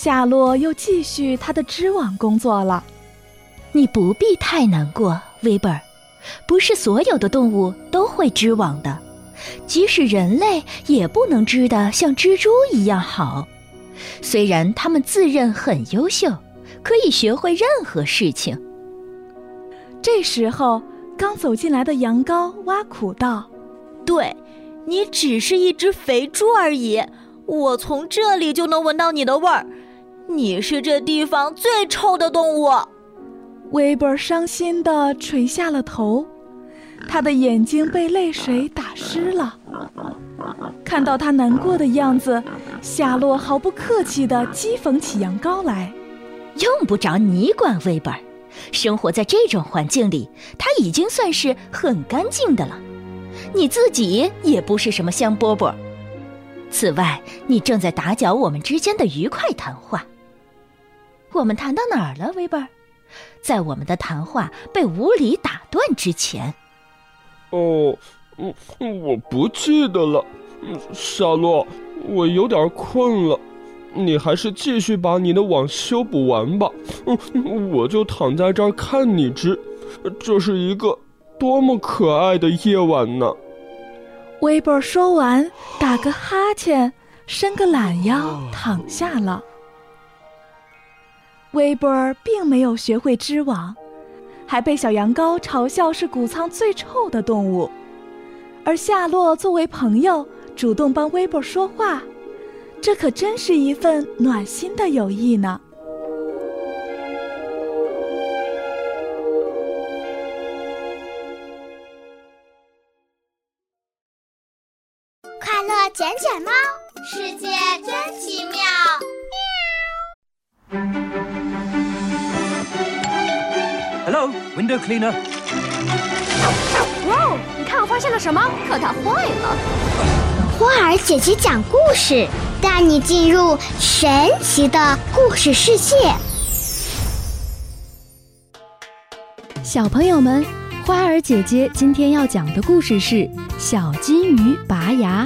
夏洛又继续他的织网工作了。 你不必太难过，威伯尔，不是所有的动物都会织网的，即使人类也不能织得像蜘蛛一样好。虽然他们自认很优秀，可以学会任何事情。 这时候，刚走进来的羊羔挖苦道： 对，你只是一只肥猪而已，我从这里就能闻到你的味儿，你是这地方最臭的动物。 威伯尔伤心地垂下了头，他的眼睛被泪水打湿了。看到他难过的样子，夏洛毫不客气地讥讽起羊羔来： 用不着你管，威伯尔，生活在这种环境里，他已经算是很干净的了。你自己也不是什么香饽饽。此外，你正在打搅我们之间的愉快谈话。我们谈到哪儿了，威伯尔？在我们的谈话被无理打断之前。 我不记得了。夏洛，我有点困了，你还是继续把你的网修补完吧。我就躺在这儿看你织，这是一个多么可爱的夜晚呢。 威伯尔说完，打个哈欠，伸个懒腰，躺下了。威伯尔并没有学会织网，还被小羊羔嘲笑是谷仓最臭的动物。而夏洛作为朋友，主动帮威伯尔说话，这可真是一份暖心的友谊呢。 快乐捡捡猫，世界真奇妙。 Hello, window cleaner. 哇，你看我发现了什么？可它坏了。 花儿姐姐讲故事，带你进入神奇的故事世界。 小朋友们，花儿姐姐今天要讲的故事是小金鱼拔牙。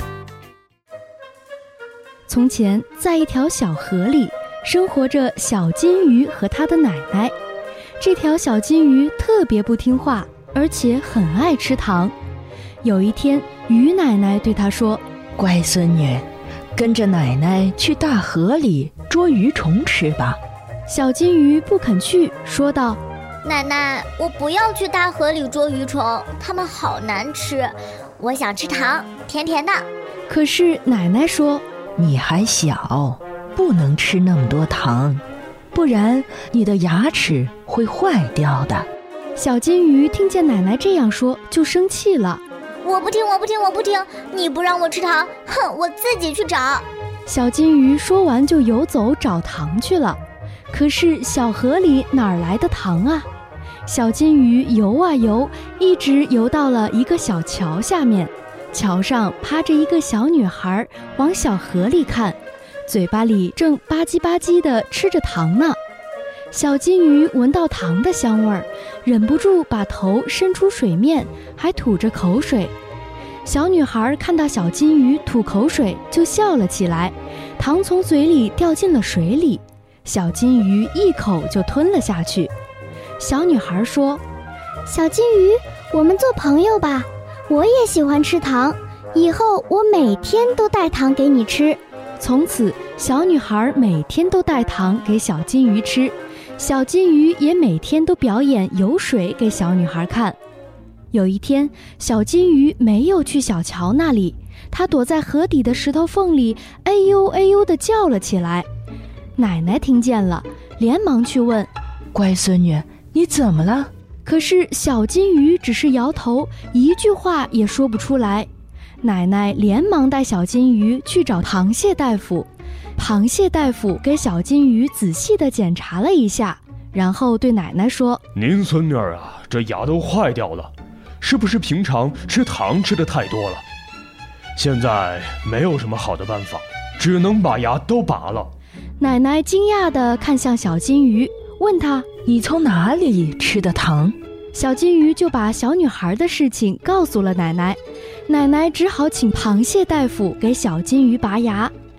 从前，在一条小河里，生活着小金鱼和它的奶奶。这条小金鱼特别不听话，而且很爱吃糖。有一天，鱼奶奶对她说： 乖孙女，跟着奶奶去大河里捉鱼虫吃吧。 小金鱼不肯去，说道： 奶奶，我不要去大河里捉鱼虫，它们好难吃，我想吃糖，甜甜的。 可是奶奶说： 你还小，不能吃那么多糖，不然你的牙齿会坏掉的。 小金鱼听见奶奶这样说，就生气了。 我不听，你不让我吃糖，哼，我自己去找。 小金鱼说完就游走找糖去了。可是小河里哪儿来的糖啊？小金鱼游啊游，一直游到了一个小桥下面。桥上趴着一个小女孩，往小河里看，嘴巴里正吧唧吧唧地吃着糖呢。小金鱼闻到糖的香味儿，忍不住把头伸出水面，还吐着口水。小女孩看到小金鱼吐口水，就笑了起来，糖从嘴里掉进了水里，小金鱼一口就吞了下去。小女孩说： 小金鱼，我们做朋友吧，我也喜欢吃糖，以后我每天都带糖给你吃。 从此，小女孩每天都带糖给小金鱼吃，小金鱼也每天都表演游水给小女孩看。有一天，小金鱼没有去小桥那里，它躲在河底的石头缝里，哎呦哎呦地叫了起来。奶奶听见了，连忙去问： 乖孙女，你怎么了？ 可是小金鱼只是摇头，一句话也说不出来。奶奶连忙带小金鱼去找螃蟹大夫。螃蟹大夫给小金鱼仔细地检查了一下，然后对奶奶说： 您孙女儿啊，这牙都坏掉了，是不是平常吃糖吃得太多了？现在没有什么好的办法，只能把牙都拔了。 奶奶惊讶地看向小金鱼，问他： 你从哪里吃的糖？ 小金鱼就把小女孩的事情告诉了奶奶。奶奶只好请螃蟹大夫给小金鱼拔牙。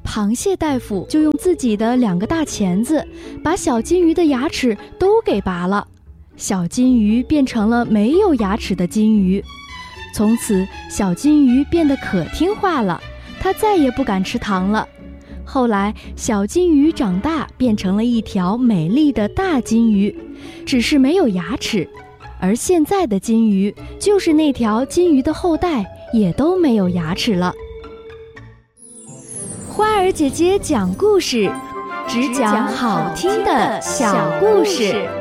螃蟹大夫就用自己的2个大钳子，把小金鱼的牙齿都给拔了。小金鱼变成了没有牙齿的金鱼。从此，小金鱼变得可听话了，它再也不敢吃糖了。后来，小金鱼长大，变成了一条美丽的大金鱼，只是没有牙齿。而现在的金鱼，就是那条金鱼的后代，也都没有牙齿了。花儿姐姐讲故事，只讲好听的小故事。